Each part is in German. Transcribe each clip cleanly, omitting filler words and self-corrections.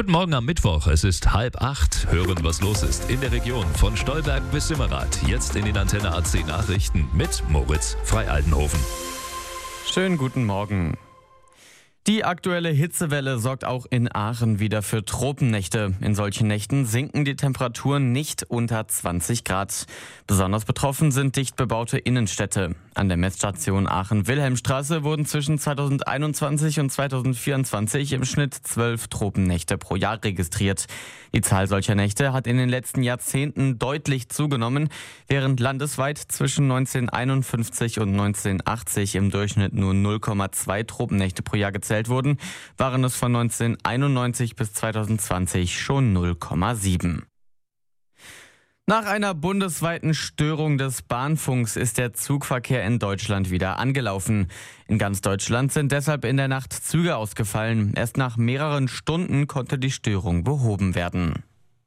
Guten Morgen am Mittwoch, es ist 7:30. Hören, was los ist in der Region von Stolberg bis Simmerath. Jetzt in den Antenne AC Nachrichten mit Moritz Freialdenhofen. Schönen guten Morgen. Die aktuelle Hitzewelle sorgt auch in Aachen wieder für Tropennächte. In solchen Nächten sinken die Temperaturen nicht unter 20 Grad. Besonders betroffen sind dicht bebaute Innenstädte. An der Messstation Aachen-Wilhelmstraße wurden zwischen 2021 und 2024 im Schnitt 12 Tropennächte pro Jahr registriert. Die Zahl solcher Nächte hat in den letzten Jahrzehnten deutlich zugenommen. Während landesweit zwischen 1951 und 1980 im Durchschnitt nur 0,2 Tropennächte pro Jahr gezählt wurden, waren es von 1991 bis 2020 schon 0,7. Nach einer bundesweiten Störung des Bahnfunks ist der Zugverkehr in Deutschland wieder angelaufen. In ganz Deutschland sind deshalb in der Nacht Züge ausgefallen. Erst nach mehreren Stunden konnte die Störung behoben werden.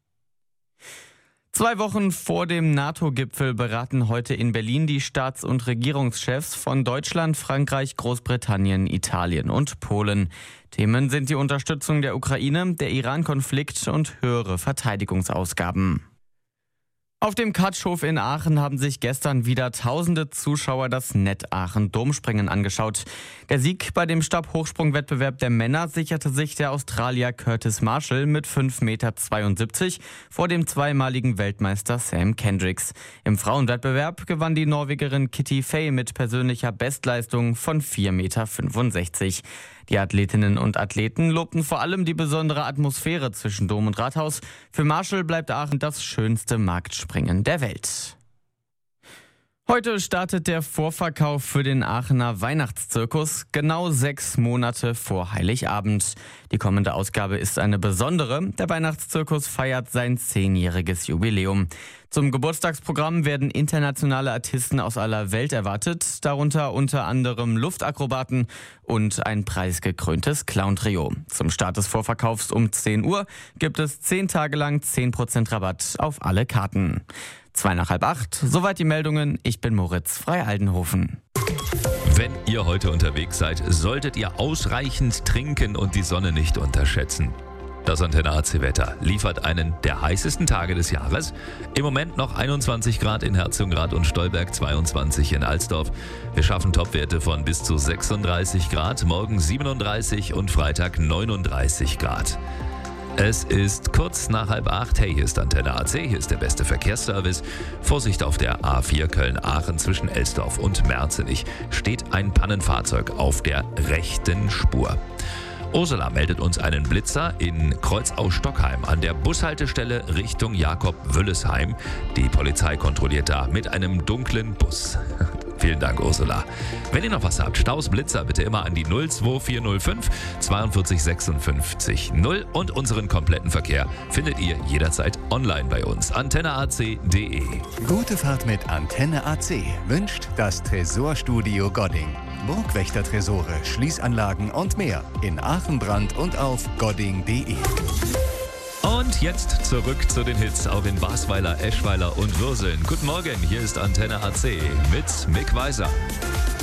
2 Wochen vor dem NATO-Gipfel beraten heute in Berlin die Staats- und Regierungschefs von Deutschland, Frankreich, Großbritannien, Italien und Polen. Themen sind die Unterstützung der Ukraine, der Iran-Konflikt und höhere Verteidigungsausgaben. Auf dem Katschhof in Aachen haben sich gestern wieder tausende Zuschauer das Net Aachen Domspringen angeschaut. Der Sieg bei dem Stabhochsprungwettbewerb der Männer sicherte sich der Australier Curtis Marshall mit 5,72 Meter vor dem zweimaligen Weltmeister Sam Kendricks. Im Frauenwettbewerb gewann die Norwegerin Kitty Fay mit persönlicher Bestleistung von 4,65 Meter. Die Athletinnen und Athleten lobten vor allem die besondere Atmosphäre zwischen Dom und Rathaus. Für Marshall bleibt Aachen das schönste Marktspringen der Welt. Heute startet der Vorverkauf für den Aachener Weihnachtszirkus genau 6 Monate vor Heiligabend. Die kommende Ausgabe ist eine besondere. Der Weihnachtszirkus feiert sein 10-jähriges Jubiläum. Zum Geburtstagsprogramm werden internationale Artisten aus aller Welt erwartet, darunter unter anderem Luftakrobaten und ein preisgekröntes Clown-Trio. Zum Start des Vorverkaufs um 10 Uhr gibt es 10 Tage lang 10% Rabatt auf alle Karten. 7:55, soweit die Meldungen. Ich bin Moritz Freialdenhofen. Wenn ihr heute unterwegs seid, solltet ihr ausreichend trinken und die Sonne nicht unterschätzen. Das Antenne AC Wetter liefert einen der heißesten Tage des Jahres. Im Moment noch 21 Grad in Herzogenrath und Stolberg, 22 in Alsdorf. Wir schaffen Topwerte von bis zu 36 Grad, morgen 37 und Freitag 39 Grad. Es ist kurz nach 7:30. Hey, hier ist Antenne AC, hier ist der beste Verkehrsservice. Vorsicht auf der A4 Köln-Aachen zwischen Elsdorf und Merzenich steht ein Pannenfahrzeug auf der rechten Spur. Ursula meldet uns einen Blitzer in Kreuzau-Stockheim an der Bushaltestelle Richtung Jakob-Wüllesheim. Die Polizei kontrolliert da mit einem dunklen Bus. Vielen Dank, Ursula. Wenn ihr noch was habt, Staus, Blitzer, bitte immer an die 02405 42 56 0 und unseren kompletten Verkehr findet ihr jederzeit online bei uns. antenneac.de. Gute Fahrt mit Antenne AC wünscht das Tresorstudio Godding. Burgwächter-Tresore, Schließanlagen und mehr in Aachen, Brand und auf godding.de. Und jetzt zurück zu den Hits, auch in Basweiler, Eschweiler und Würseln. Guten Morgen, hier ist Antenne AC mit Mick Weiser.